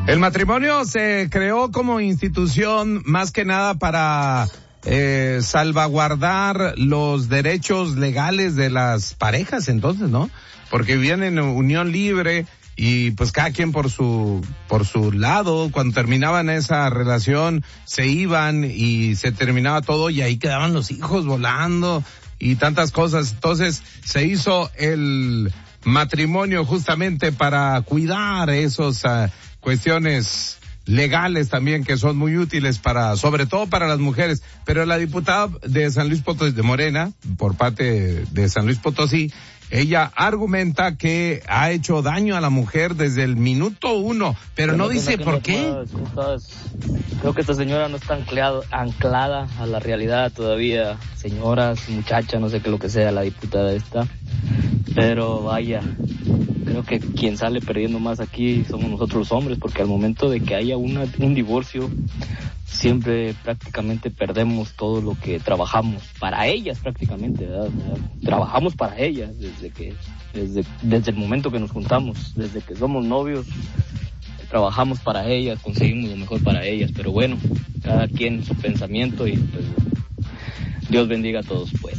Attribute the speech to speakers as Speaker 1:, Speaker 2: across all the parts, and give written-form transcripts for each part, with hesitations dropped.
Speaker 1: El matrimonio se creó como institución más que nada para salvaguardar los derechos legales de las parejas, entonces, ¿no? Porque vivían en unión libre y pues cada quien por su lado. Cuando terminaban esa relación se iban y se terminaba todo y ahí quedaban los hijos volando y tantas cosas. Entonces se hizo el matrimonio justamente para cuidar esos cuestiones legales también que son muy útiles sobre todo para las mujeres. Pero la diputada de San Luis Potosí, de Morena, por parte de San Luis Potosí, ella argumenta que ha hecho daño a la mujer desde el minuto 1, pero no dice por qué.
Speaker 2: Creo que esta señora no está anclada a la realidad todavía. Señoras, muchacha, no sé qué lo que sea la diputada esta. Pero vaya, creo que quien sale perdiendo más aquí somos nosotros los hombres, porque al momento de que haya un divorcio, siempre prácticamente perdemos todo lo que trabajamos para ellas prácticamente, ¿verdad? Trabajamos para ellas desde el momento que nos juntamos, desde que somos novios, trabajamos para ellas, conseguimos lo mejor para ellas, pero bueno, cada quien su pensamiento y pues Dios bendiga a todos, pues.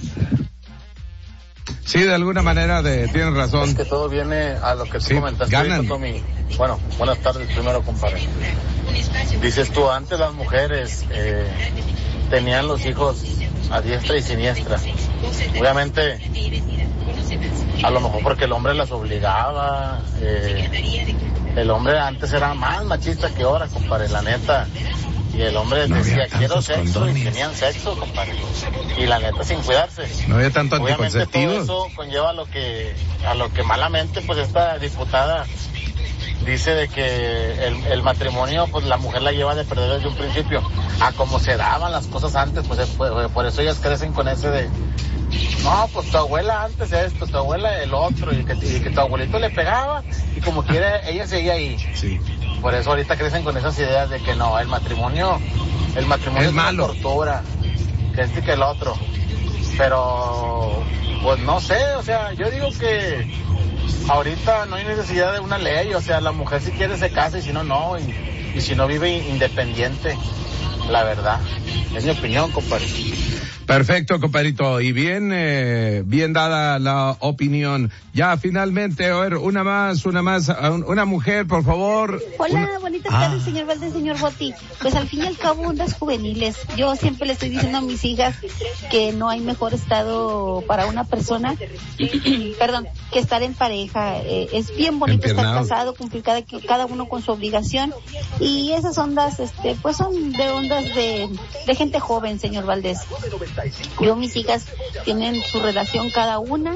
Speaker 1: Sí, de alguna manera tienes razón.
Speaker 3: Es que todo viene a lo que tú comentaste, Tommy. Bueno, buenas tardes primero, compadre. Dices tú, antes las mujeres tenían los hijos a diestra y siniestra. Obviamente, a lo mejor porque el hombre las obligaba. El hombre antes era más machista que ahora, compadre, la neta. Y el hombre decía, quiero sexo, y tenían sexo, compadre. Y la neta, sin cuidarse.
Speaker 1: No había tanto anticonceptivo.
Speaker 3: Obviamente todo eso conlleva a lo que malamente, pues esta diputada dice de que el matrimonio, pues la mujer la lleva de perder desde un principio. A como se daban las cosas antes, pues por eso ellas crecen con ese de, no, pues tu abuela antes esto, tu abuela el otro, y que tu abuelito le pegaba, y como quiera, ella seguía ahí.
Speaker 1: Sí.
Speaker 3: Por eso ahorita crecen con esas ideas de que no, el matrimonio es
Speaker 1: malo.
Speaker 3: Una tortura, que este y que el otro. Pero, pues no sé, o sea, yo digo que ahorita no hay necesidad de una ley, o sea, la mujer si quiere se casa y si no, no, y si no vive independiente, la verdad. Es mi opinión, compadre.
Speaker 1: Perfecto, compadrito, y bien dada la opinión. Ya, finalmente, a ver, una mujer, por favor.
Speaker 4: Hola, bonitas tardes, señor Valdés, señor Boti. Pues al fin y al cabo, ondas juveniles. Yo siempre le estoy diciendo a mis hijas que no hay mejor estado para una persona, perdón, que estar en pareja. Es bien bonito estar casado, cumplir cada uno con su obligación. Y esas ondas, pues son de ondas de gente joven, señor Valdés. Yo, mis hijas tienen su relación cada una,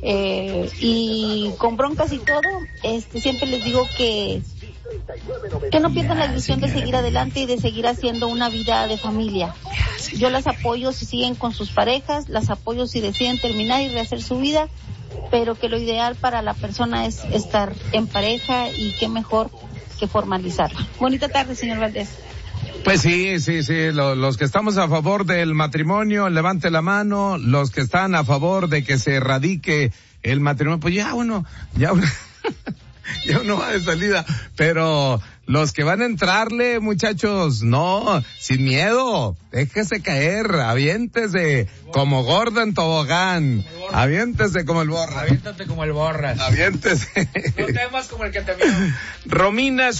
Speaker 4: y con broncas y todo, siempre les digo que no pierdan la ilusión de seguir adelante y de seguir haciendo una vida de familia. Yo las apoyo si siguen con sus parejas, las apoyo si deciden terminar y rehacer su vida, pero que lo ideal para la persona es estar en pareja, y qué mejor que formalizarla. Bonita tarde, señor Valdés.
Speaker 1: Pues sí, los que estamos a favor del matrimonio, levante la mano. Los que están a favor de que se erradique el matrimonio, pues ya uno va de salida. Pero los que van a entrarle, muchachos, no, sin miedo, déjese caer, aviéntese como gordo en tobogán, aviéntese como el borras.
Speaker 5: Aviéntate como el borras.
Speaker 1: Aviéntese.
Speaker 5: No temas como el que te vio.
Speaker 1: Romina